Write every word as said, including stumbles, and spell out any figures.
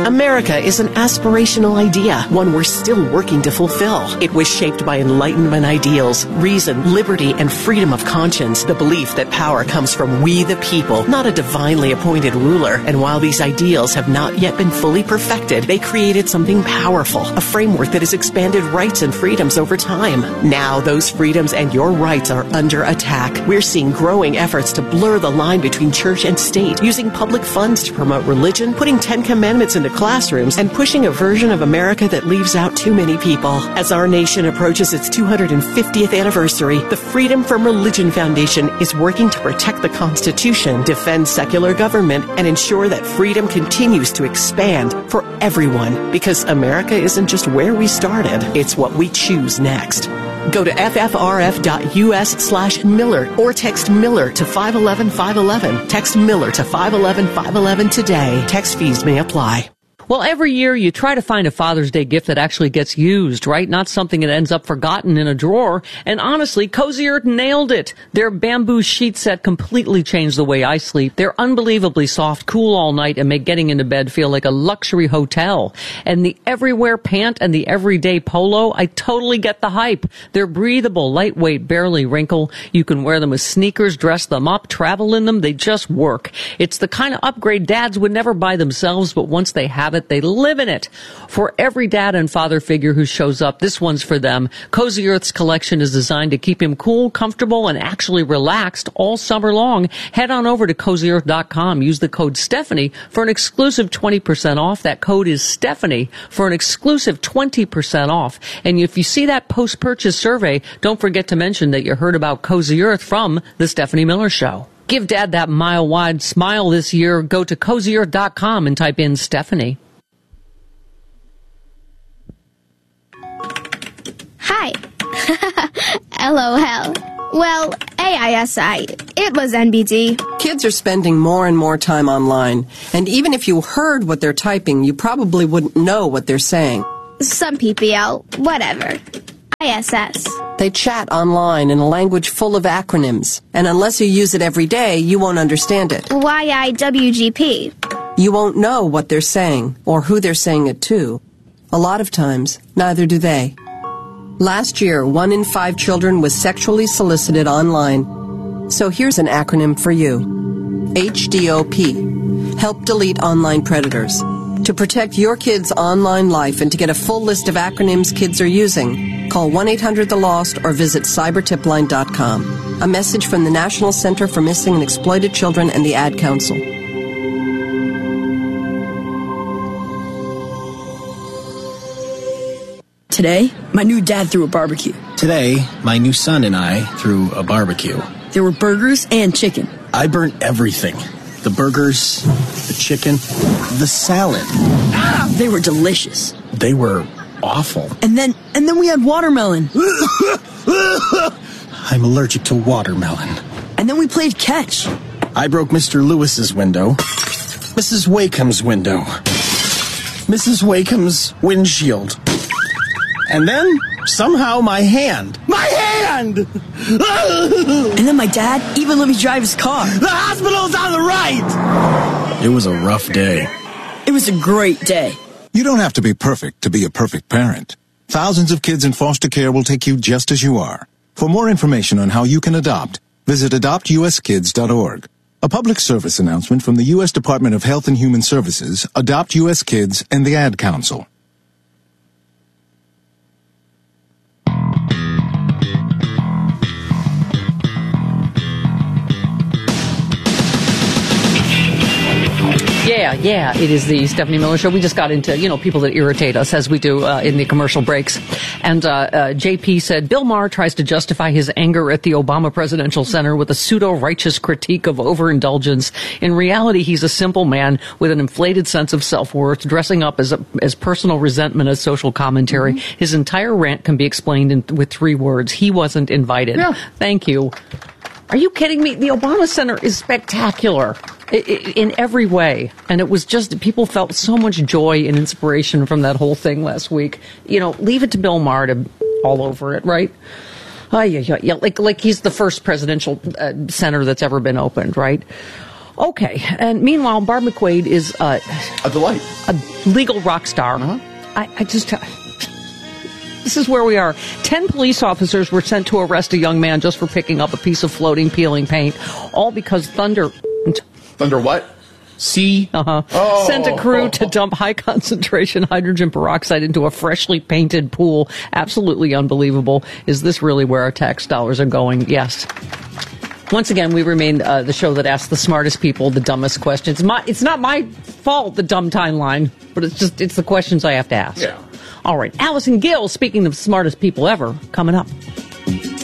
America is an aspirational idea, one we're still working to fulfill. It was shaped by Enlightenment ideals, reason, liberty, and freedom of conscience, the belief that power comes from we the people, not a divinely appointed ruler. And while these ideals have not yet been fully perfected, they created something powerful, a framework that has expanded rights and freedoms over time. Now, those freedoms and your rights are under attack. We're seeing growing efforts to blur the line between church and state, using public funds to promote religion, putting Ten Commandments into classrooms, and pushing a version of America that leaves out too many people. As our nation approaches its two hundred fiftieth anniversary, the Freedom from Religion Foundation is working to protect the Constitution, defend secular government, and ensure that freedom continues to expand for everyone. Because America isn't just where we started, it's what we choose next. Go to ffrf.us slash Miller or text Miller to five one one five one one. Text Miller to five one one five one one today. Text fees may apply. Well, every year you try to find a Father's Day gift that actually gets used, right? Not something that ends up forgotten in a drawer. And honestly, Cozy Earth nailed it. Their bamboo sheet set completely changed the way I sleep. They're unbelievably soft, cool all night, and make getting into bed feel like a luxury hotel. And the Everywhere pant and the Everyday polo, I totally get the hype. They're breathable, lightweight, barely wrinkle. You can wear them as sneakers, dress them up, travel in them. They just work. It's the kind of upgrade dads would never buy themselves, but once they have it, they live in it. For every dad and father figure who shows up, this one's for them. Cozy Earth's collection is designed to keep him cool, comfortable, and actually relaxed all summer long. Head on over to cozy earth dot com. Use the code Stephanie for an exclusive twenty percent off. That code is Stephanie for an exclusive twenty percent off. And if you see that post-purchase survey, don't forget to mention that you heard about Cozy Earth from The Stephanie Miller Show. Give Dad that mile-wide smile this year. Go to cozy earth dot com and type in Stephanie. Hi. LOL. Well, A I S I. It was N B D. Kids are spending more and more time online, and even if you heard what they're typing, you probably wouldn't know what they're saying. Some P P L. Whatever. I S S. They chat online in a language full of acronyms, and unless you use it every day, you won't understand it. Y I W G P. You won't know what they're saying, or who they're saying it to. A lot of times, neither do they. Last year, one in five children was sexually solicited online. So here's an acronym for you. H D O P. Help delete online predators. To protect your kids' online life and to get a full list of acronyms kids are using, call one eight hundred the lost or visit cyber tip line dot com. A message from the National Center for Missing and Exploited Children and the Ad Council. Today, my new dad threw a barbecue. Today, my new son and I threw a barbecue. There were burgers and chicken. I burnt everything. The burgers, the chicken, the salad. Ah, they were delicious. They were awful. And then, and then we had watermelon. I'm allergic to watermelon. And then we played catch. I broke Mister Lewis's window, Missus Wakeham's window, Missus Wakeham's windshield. And then, somehow, my hand. My hand! And then my dad even let me drive his car. The hospital's on the right! It was a rough day. It was a great day. You don't have to be perfect to be a perfect parent. Thousands of kids in foster care will take you just as you are. For more information on how you can adopt, visit adopt u s kids dot org. A public service announcement from the U S Department of Health and Human Services, Adopt U S Kids, and the Ad Council. Yeah, yeah, it is the Stephanie Miller Show. We just got into, you know, people that irritate us, as we do uh, in the commercial breaks. And uh, uh, J P said, Bill Maher tries to justify his anger at the Obama Presidential Center with a pseudo-righteous critique of overindulgence. In reality, he's a simple man with an inflated sense of self-worth, dressing up as a, as personal resentment as social commentary. Mm-hmm. His entire rant can be explained in, with three words. He wasn't invited. Yeah. Thank you. Are you kidding me? The Obama Center is spectacular in every way. And it was just, people felt so much joy and inspiration from that whole thing last week. You know, leave it to Bill Maher to all over it, right? Oh, yeah, yeah, yeah. Like, like he's the first presidential uh, center that's ever been opened, right? Okay, and meanwhile, Barb McQuade is uh, a delight, a legal rock star. Uh-huh. I, I just... Uh, This is where we are. Ten police officers were sent to arrest a young man just for picking up a piece of floating peeling paint, all because Thunder... Thunder what? C? Uh-huh. Oh. Sent a crew to dump high-concentration hydrogen peroxide into a freshly painted pool. Absolutely unbelievable. Is this really where our tax dollars are going? Yes. Once again, we remain uh, the show that asks the smartest people the dumbest questions. My, it's not my fault, the dumb timeline, but it's just it's the questions I have to ask. Yeah. All right. Allison Gill, speaking of smartest people ever, coming up.